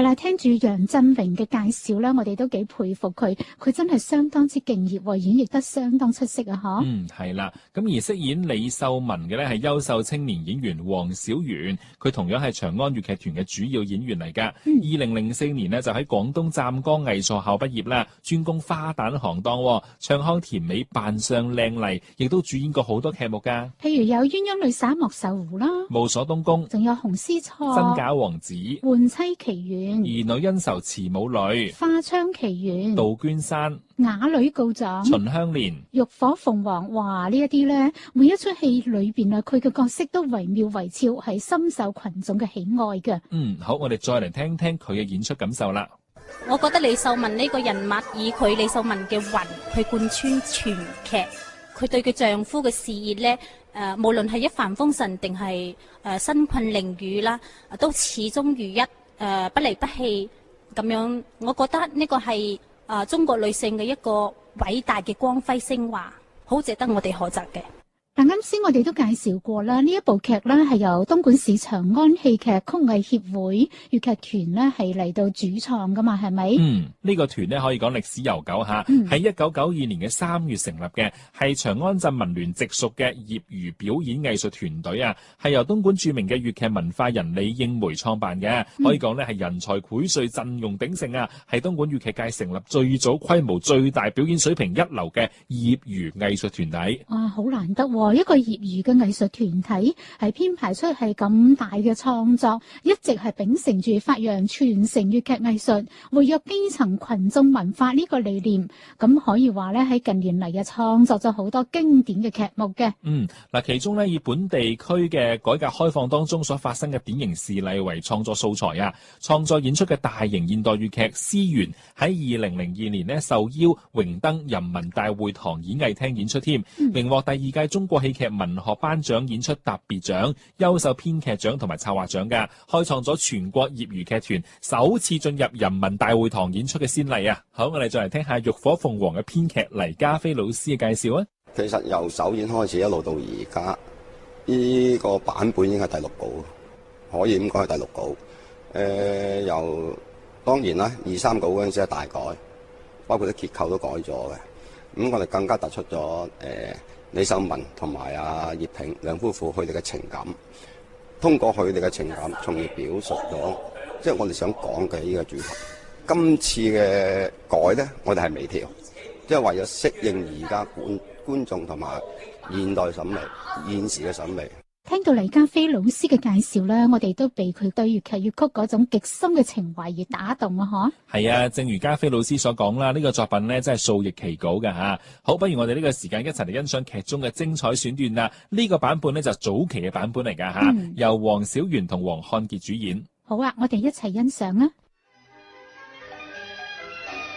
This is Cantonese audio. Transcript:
啦，聽住楊振榮嘅介紹咧，我哋都幾佩服佢，佢真係相當之敬業喎，演繹得相當出色啊！嗬。 係啦，咁而飾演李秀文嘅咧係優秀青年演員黃小媛，佢同樣係長安粵劇團嘅主要演員嚟㗎。2004年呢，就喺廣東湛江藝術學校畢業啦，專攻花旦行當，唱腔甜美，扮相靚麗，亦都主演過好多劇目㗎。 譬如有鴛鴦女灑莫愁湖啦， 霧鎖東宮， 仲有紅絲錯、 真假王子、 換妻奇緣、 兒女恩仇慈母女、 花槍奇緣、 杜鵑山、 啞女告狀、 秦香蓮、 浴火鳳凰。哇！呢一啲咧，每一出戲裏邊啊，佢嘅角色都惟妙惟肖，係深受群眾嘅喜愛嘅。 好，我哋再嚟聽聽佢嘅演出感受啦。 我覺得李秀文呢個人物，以佢李秀文嘅魂去貫穿全劇，佢對佢丈夫嘅事業咧，無論係一帆風順定係身困囹圄啦，都始終如一，不離不棄咁樣。我覺得呢個係中國女性嘅一個偉大嘅光輝昇華，好值得我哋學習嘅。 嗱，啱先我哋都介紹過啦，呢一部劇呢係由東莞市長安戲劇曲藝協會粵劇團呢係嚟到主創噶嘛，係咪？ 呢個團呢可以講歷史悠久吓，喺1992年嘅3月成立嘅，係長安鎮文聯直屬嘅業餘表演藝術團隊啊，係由東莞著名嘅粵劇文化人李應梅創辦嘅，可以講呢係人才薈萃，陣容鼎盛啊，係東莞粵劇界成立最早規模最大表演水平一流嘅業餘藝術團體。 哇，好難得喎！一個業餘嘅藝術團體係編排出係咁大嘅創作，一直係秉承住發揚傳承粵劇藝術、活躍基層群眾文化呢個理念。咁可以話咧，喺近年嚟嘅創作咗好多經典嘅劇目嘅。 其中咧以本地區嘅改革開放當中所發生嘅典型事例為創作素材啊，創作演出嘅大型現代粵劇《思源》喺2002年呢受邀榮登人民大會堂演藝廳演出添，榮獲第2屆中國戲劇文學頒獎演出特別獎、優秀編劇獎同埋策劃獎嘅，開創咗全國業餘劇團首次進入人民大會堂演出嘅先例啊！好，我哋再嚟聽下《浴火鳳凰》嘅編劇黎家飛老師嘅介紹啊！ 其實由首演開始一路到而家，呢個版本已經係第6稿，可以咁講係第6稿。由當然啦，2、3稿嗰陣時係大改，包括啲結構都改咗嘅。咁我哋更加突出咗李秀文同埋阿葉萍兩夫婦佢哋嘅情感，通過佢哋嘅情感，從而表述咗即係我哋想講嘅呢個主題。今次嘅改咧，我哋係微調，即係為咗適應而家觀眾同埋現代審美、現時嘅審美。 聽到黎家飛老師嘅介紹咧，我哋都被佢對粵劇粵曲嗰種極深嘅情懷而打動啊！ 係啊，正如家飛老師所講啦，呢個作品呢真係數易其稿㗎吓。好，不如我哋呢個時間一齊嚟欣賞劇中嘅精彩選段啦。呢個版本呢就早期嘅版本嚟㗎吓，由黃小媛同黃漢傑主演。 好啊，我哋一齊欣賞啊！